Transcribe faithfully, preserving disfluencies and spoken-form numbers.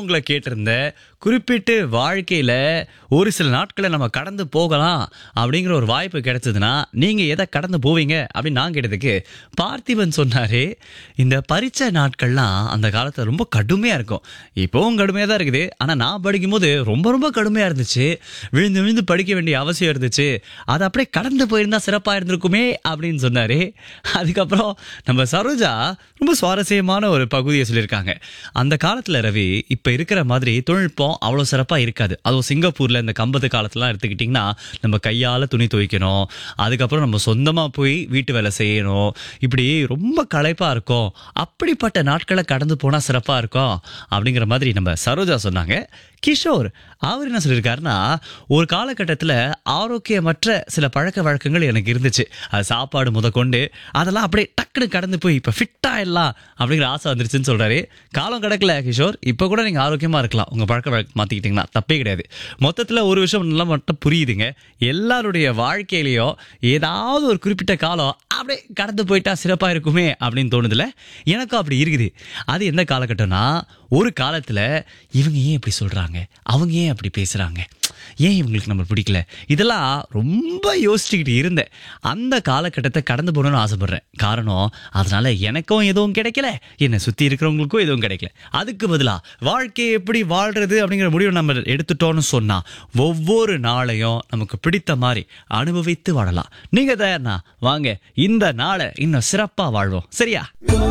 உங்களை கேட்டிருந்தேன். குறிப்பிட்டு வாழ்க்கையில ஒரு சில நாட்களை நம்ம கடந்து போகலாம் அப்படிங்கிற ஒரு வாய்ப்பு கிடைச்சதுன்னா நீங்க எதை கடந்து போவீங்க அப்படின்னு நான் கேட்டதுக்கு பார்த்திபன் சொன்னாரு, இந்த பரீட்சை நாட்கள்லாம் அந்த காலத்துல ரொம்ப கடுமையா இருக்கும். இப்பவும் கடுமையா தான் இருக்குது. ஆனா நான் படிக்கும் போது ரொம்ப ரொம்ப கடுமையா இருந்துச்சு. விழுந்து விழுந்து படிக்க வேண்டிய அவசியம் இருந்துச்சு. அதை அப்படியே கடந்து போயிருந்தா சிறப்பா இருந்திருக்குமே அப்படின்னு சொன்னாரு. அதுக்கப்புறம் நம்ம சரோஜா ரொம்ப சுவாரஸ்யமான ஒரு பகுதியை சொல்லியிருக்காங்க. அந்த காலத்துல ரவி இப்ப இருக்கிற மாதிரி தொழில்நுட்பம் அவ்வளவு சிறப்பா இருக்காது. அதுவும் சிங்கப்பூர்ல இந்த கம்பத்து காலத்துல எடுத்துக்கிட்டீங்கன்னா நம்ம கையால துணி துவைக்கணும், அதுக்கப்புறம் நம்ம சொந்தமா போய் வீட்டு வேலை செய்யணும், இப்படி ரொம்ப களைப்பா இருக்கும். அப்படிப்பட்ட நாட்களை கடந்து போனா சிறப்பா இருக்கும் அப்படிங்கிற மாதிரி நம்ம சரோஜா சொன்னாங்க. கிஷோர் அவர் என்ன சொல்லியிருக்காருன்னா, ஒரு காலகட்டத்தில் ஆரோக்கியமற்ற சில பழக்க வழக்கங்கள் எனக்கு இருந்துச்சு. அது சாப்பாடு முத கொண்டு அதெல்லாம் அப்படியே டக்குனு கடந்து போய் இப்போ ஃபிட்டாக எல்லாம் அப்படிங்கிற ஆசை வந்துருச்சுன்னு சொல்கிறாரு. காலம் கிடக்கல கிஷோர், இப்போ கூட நீங்கள் ஆரோக்கியமாக இருக்கலாம். உங்கள் பழக்க வழக்கம் மாற்றிக்கிட்டிங்கன்னா தப்பே கிடையாது. மொத்தத்தில் ஒரு விஷயம் நல்லா மட்டும் புரியுதுங்க, எல்லாருடைய வாழ்க்கையிலையும் ஏதாவது ஒரு குறிப்பிட்ட காலம் அப்படியே கடந்து போயிட்டா சிறப்பாக இருக்குமே அப்படின்னு தோணுதில்ல. எனக்கும் அப்படி இருக்குது. அது எந்த காலகட்டம்னா, ஒரு காலத்தில் இவங்க ஏன் இப்படி சொல்கிறாங்க, அவங்க ஏன் அப்படி பேசுகிறாங்க, ஏன் இவங்களுக்கு நம்ம பிடிக்கல, இதெல்லாம் ரொம்ப யோசிச்சுக்கிட்டு இருந்தேன். அந்த காலகட்டத்தை கடந்து போகணும்னு ஆசைப்படுறேன். காரணம், அதனால எனக்கும் எதுவும் கிடைக்கல, என்னை சுற்றி இருக்கிறவங்களுக்கும் எதுவும் கிடைக்கல. அதுக்கு பதிலாக வாழ்க்கையை எப்படி வாழ்றது அப்படிங்கிற முடிவு நம்ம எடுத்துட்டோம்னு சொன்னா ஒவ்வொரு நாளையும் நமக்கு பிடித்த மாதிரி அனுபவித்து வாழலாம். நீங்க தயார்னா வாங்க இந்த நாளை இன்னும் சிறப்பாக வாழ்வோம். சரியா?